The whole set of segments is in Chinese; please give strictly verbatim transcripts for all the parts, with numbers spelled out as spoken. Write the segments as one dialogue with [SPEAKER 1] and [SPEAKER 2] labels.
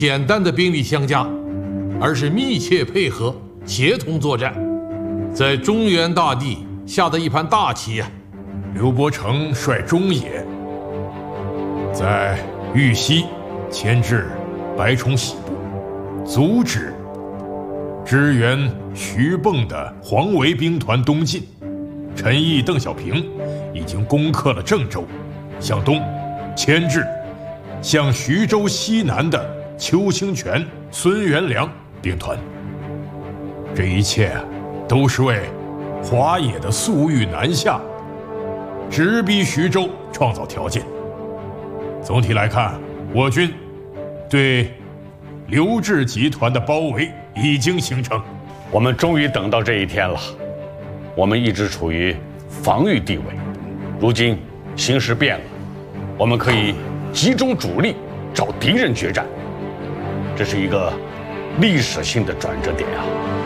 [SPEAKER 1] 简单的兵力相加，而是密切配合、协同作战，在中原大地下的一盘大棋呀、啊。
[SPEAKER 2] 刘伯承率中野，在豫西牵制白崇禧部，阻止支援徐蚌的黄维兵团东进。陈毅、邓小平已经攻克了郑州，向东牵制向徐州西南的邱清泉、孙元良兵团。这一切都是为华野的粟裕南下，直逼徐州创造条件。总体来看，我军对刘志集团的包围已经形成。
[SPEAKER 3] 我们终于等到这一天了。我们一直处于防御地位，如今形势变了，我们可以集中主力找敌人决战，这是一个历史性的转折点啊！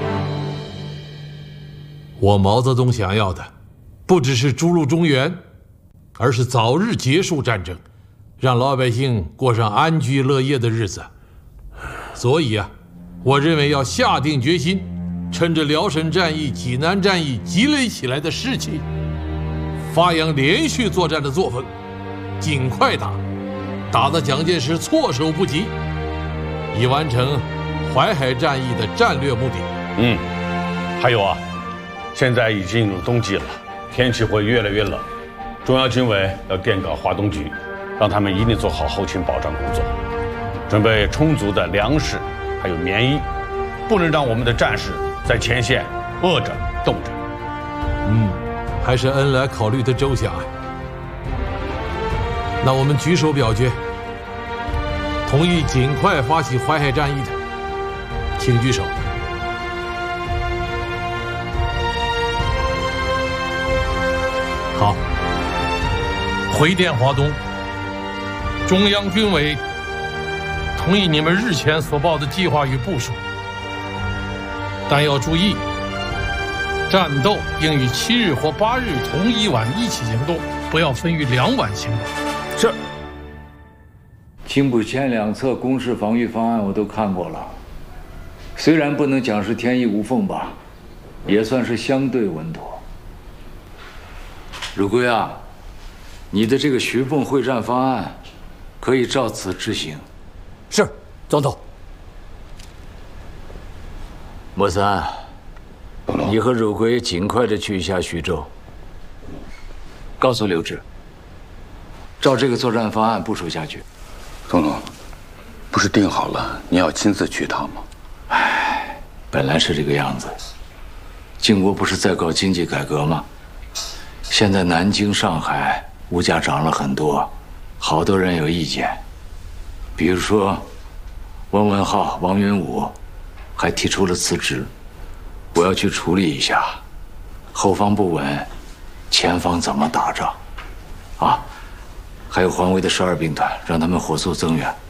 [SPEAKER 1] 我毛泽东想要的，不只是逐鹿中原，而是早日结束战争，让老百姓过上安居乐业的日子。所以啊，我认为要下定决心，趁着辽沈战役、济南战役积累起来的士气，发扬连续作战的作风，尽快打，打得蒋介石措手不及，以完成淮海战役的战略目的。
[SPEAKER 3] 嗯，还有啊，现在已经进入冬季了，天气会越来越冷，中央军委要电告华东局，让他们一定做好后勤保障工作，准备充足的粮食还有棉衣，不能让我们的战士在前线饿着冻着。
[SPEAKER 1] 嗯，还是恩来考虑的周详啊。那我们举手表决，同意尽快发起淮海战役的，请举手。好，回电华东，中央军委同意你们日前所报的计划与部署，但要注意，战斗应于七日或八日同一晚一起行动，不要分于两晚行动。
[SPEAKER 3] 是。
[SPEAKER 4] 青浦前两侧工事防御方案我都看过了，虽然不能讲是天衣无缝吧，也算是相对稳妥。汝归啊，你的这个徐蚌会战方案可以照此执行。
[SPEAKER 5] 是，总统。
[SPEAKER 4] 莫三，你和汝归尽快的去一下徐州，告诉刘志，照这个作战方案部署下去。
[SPEAKER 6] 总统，不是定好了你要亲自去一趟吗？
[SPEAKER 4] 唉，本来是这个样子。靖国不是在搞经济改革吗？现在南京、上海物价涨了很多，好多人有意见。比如说，汪文浩、王云武还提出了辞职，我要去处理一下。后方不稳，前方怎么打仗？啊，还有黄维的十二兵团，让他们火速增援。